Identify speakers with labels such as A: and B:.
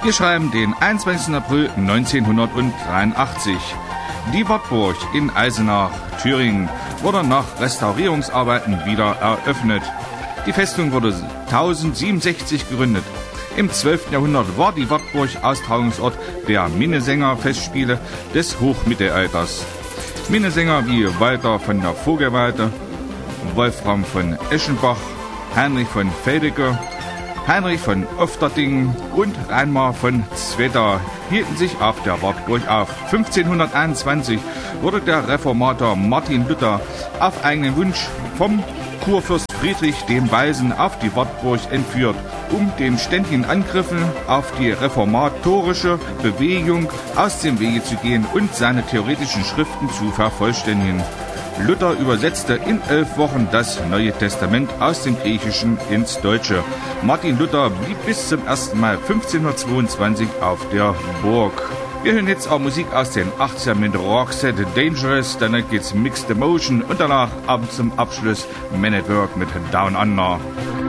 A: Wir schreiben den 21. April 1983. Die Wartburg in Eisenach, Thüringen, wurde nach Restaurierungsarbeiten wieder eröffnet. Die Festung wurde 1067 gegründet. Im 12. Jahrhundert war die Wartburg Austragungsort der Minnesänger-Festspiele des Hochmittelalters. Minnesänger wie Walter von der Vogelweide, Wolfram von Eschenbach, Heinrich von Feldeke, Heinrich von Ofterdingen und Reinmar von Zwetter hielten sich auf der Wartburg auf. 1521 wurde der Reformator Martin Luther auf eigenen Wunsch vom Kurfürst Friedrich dem Weisen auf die Wartburg entführt, um den ständigen Angriffen auf die reformatorische Bewegung aus dem Wege zu gehen und seine theoretischen Schriften zu vervollständigen. Luther übersetzte in 11 Wochen das Neue Testament aus dem Griechischen ins Deutsche. Martin Luther blieb bis zum 1. Mai 1522 auf der Burg. Wir hören jetzt auch Musik aus den 80ern mit Roxette Dangerous, danach geht's Mixed Emotion und danach abends zum Abschluss Men at Work mit Down Under.